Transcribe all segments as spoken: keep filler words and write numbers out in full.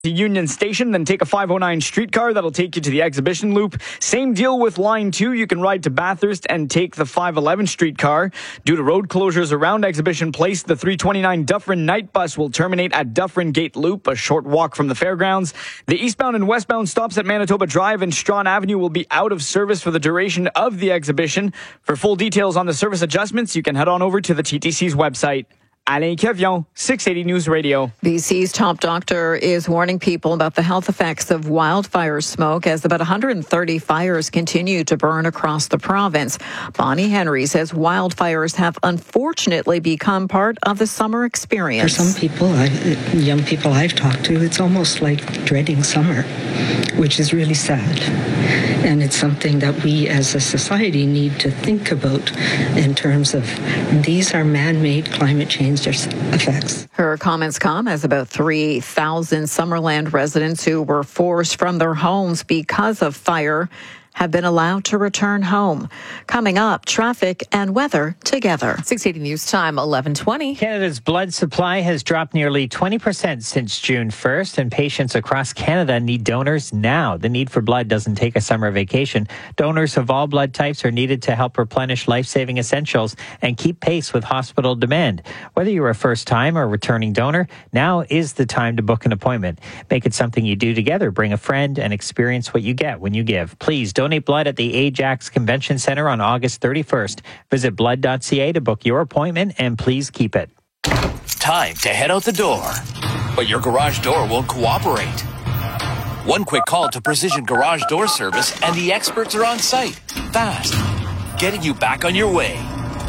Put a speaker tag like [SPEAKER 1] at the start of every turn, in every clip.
[SPEAKER 1] to Union Station, then take a five oh nine streetcar that'll take you to the Exhibition Loop. Same deal with Line two. You can ride to Bathurst and take the five eleven streetcar. Due to road closures around Exhibition Place, the three twenty-nine Dufferin night bus will terminate at Dufferin Gate Loop, a short walk from the fairgrounds. The eastbound and westbound stops at Manitoba Drive and Strawn Avenue will be out of service for the duration of the exhibition. For full details on the service adjustments, you can head on over to the T T C's website. Alain Kevion, six eighty News Radio.
[SPEAKER 2] B C's top doctor is warning people about the health effects of wildfire smoke as about one hundred thirty fires continue to burn across the province. Bonnie Henry says wildfires have unfortunately become part of the summer experience.
[SPEAKER 3] For some people, I, young people I've talked to, it's almost like dreading summer, which is really sad. And it's something that we as a society need to think about in terms of these are man-made climate change effects.
[SPEAKER 2] Her comments come as about three thousand Summerland residents who were forced from their homes because of fire have been allowed to return home. Coming up, traffic and weather together.
[SPEAKER 4] six eighty News Time, eleven twenty.
[SPEAKER 5] Canada's blood supply has dropped nearly twenty percent since June first, and patients across Canada need donors now. The need for blood doesn't take a summer vacation. Donors of all blood types are needed to help replenish life-saving essentials and keep pace with hospital demand. Whether you're a first-time or returning donor, now is the time to book an appointment. Make it something you do together. Bring a friend and experience what you get when you give. Please donate blood at the Ajax Convention Center on August thirty-first. Visit blood dot c a to book your appointment, and please keep it.
[SPEAKER 6] Time to head out the door, but your garage door won't cooperate. One quick call to Precision Garage Door Service and the experts are on site, fast, getting you back on your way.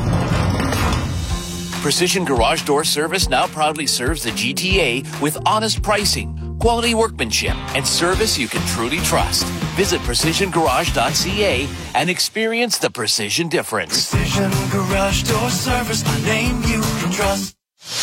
[SPEAKER 6] Precision Garage Door Service now proudly serves the G T A with honest pricing, quality workmanship, and service you can truly trust. Visit precision garage dot c a and experience the precision difference.
[SPEAKER 7] Precision Garage Door Service, a name you can trust.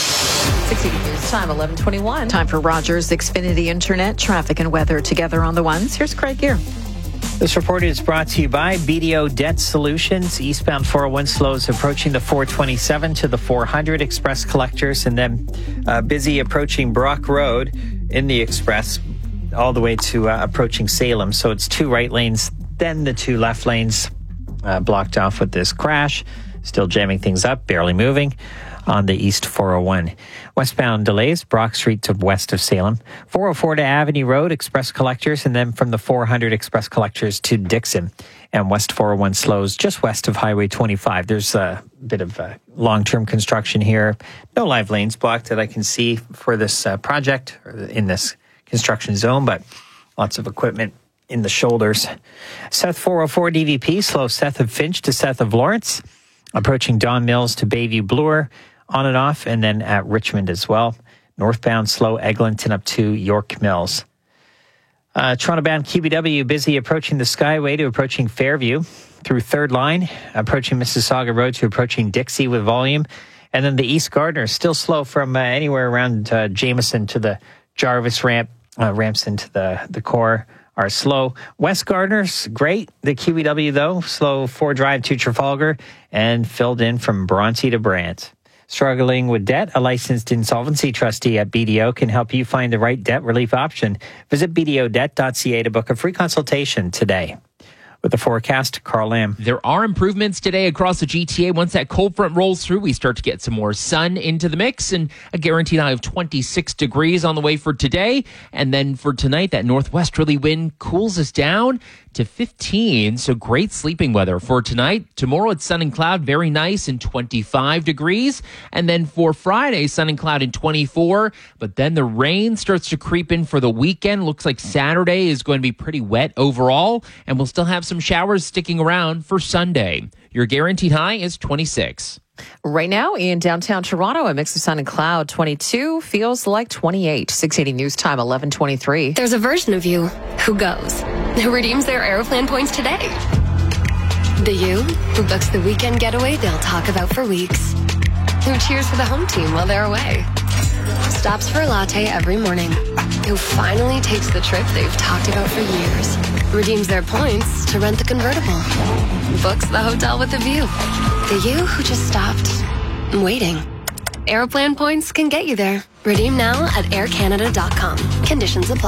[SPEAKER 4] six eighty News Time, eleven twenty-one.
[SPEAKER 2] Time for Rogers Xfinity Internet, traffic and weather together on the ones. Here's Craig Gear.
[SPEAKER 5] This report is brought to you by B D O Debt Solutions. Eastbound four oh one slows approaching the four twenty-seven to the four hundred express collectors, and then uh, busy approaching Brock Road in the express all the way to uh, approaching Salem. So it's two right lanes, then the two left lanes uh, blocked off with this crash. Still jamming things up, barely moving on the East four oh one. Westbound delays, Brock Street to west of Salem. four oh four to Avenue Road, express collectors, and then from the four hundred express collectors to Dixon. And West four oh one slows just west of Highway twenty-five. There's a bit of uh, long-term construction here. No live lanes blocked that I can see for this uh, project or in this construction zone, but lots of equipment in the shoulders. South four oh four D V P slows south of Finch to south of Lawrence. Approaching Don Mills to Bayview Bloor, on and off, and then at Richmond as well. Northbound slow Eglinton up to York Mills. Uh, Toronto-bound Q B W busy approaching the Skyway to approaching Fairview through Third Line, approaching Mississauga Road to approaching Dixie with volume. And then the East Gardiner still slow from uh, anywhere around uh, Jameson to the Jarvis ramp, uh, ramps into the, the core are slow. West Gardiner's great. The Q B W, though, slow four Drive to Trafalgar and filled in from Bronte to Brant. Struggling with debt? A licensed insolvency trustee at B D O can help you find the right debt relief option. Visit b d o debt dot c a to book a free consultation today. With the forecast, Carl Lamb.
[SPEAKER 8] There are improvements today across the G T A. Once that cold front rolls through, we start to get some more sun into the mix, and a guaranteed high of twenty-six degrees on the way for today. And then for tonight, that northwesterly wind cools us down to fifteen, so great sleeping weather for tonight. Tomorrow it's sun and cloud, very nice, and twenty-five degrees. And then for Friday, sun and cloud and twenty-four. But then the rain starts to creep in for the weekend. Looks like Saturday is going to be pretty wet overall, and we'll still have some showers sticking around for Sunday. Your guaranteed high is twenty-six.
[SPEAKER 4] Right now in downtown Toronto, a mix of sun and cloud, twenty-two, feels like twenty-eight. six eighty News Time, eleven twenty-three.
[SPEAKER 9] There's a version of you who goes, who redeems their Aeroplan points today. The you who books the weekend getaway they'll talk about for weeks. Who cheers for the home team while they're away. Stops for a latte every morning. Who finally takes the trip they've talked about for years. Redeems their points to rent the convertible. Books the hotel with a view. The you who just stopped waiting. Aeroplan points can get you there. Redeem now at air canada dot com. Conditions apply.